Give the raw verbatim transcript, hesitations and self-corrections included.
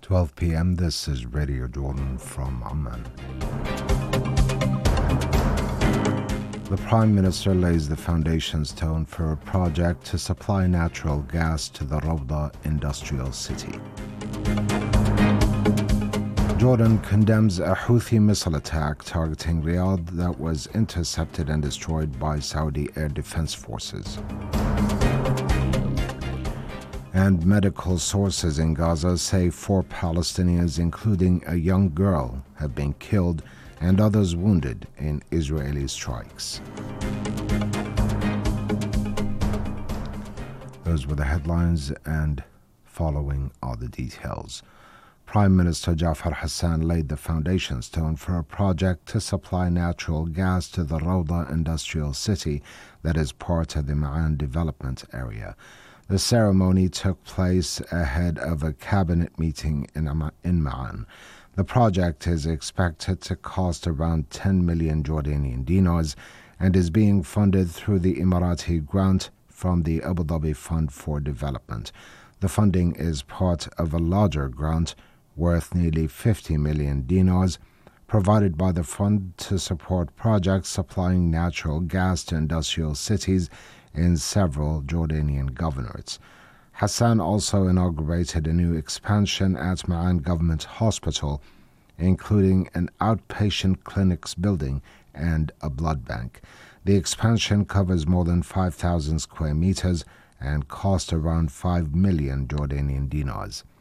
twelve p m This is Radio Jordan from Amman. The Prime Minister lays the foundation stone for a project to supply natural gas to the Rawda industrial city. Jordan condemns a Houthi missile attack targeting Riyadh that was intercepted and destroyed by Saudi air defense forces. And medical sources in Gaza say four Palestinians, including a young girl, have been killed and others wounded in Israeli strikes. Those were the headlines, and following are the details. Prime Minister Jafar Hassan laid the foundation stone for a project to supply natural gas to the Rawda industrial city that is part of the Ma'an development area. The ceremony took place ahead of a cabinet meeting in, in Ma'an. The project is expected to cost around ten million Jordanian dinars and is being funded through the Emirati grant from the Abu Dhabi Fund for Development. The funding is part of a larger grant worth nearly fifty million dinars provided by the fund to support projects supplying natural gas to industrial cities in several Jordanian governorates. Hassan also inaugurated a new expansion at Ma'an Government Hospital, including an outpatient clinics building and a blood bank. The expansion covers more than five thousand square meters and cost around five million Jordanian dinars.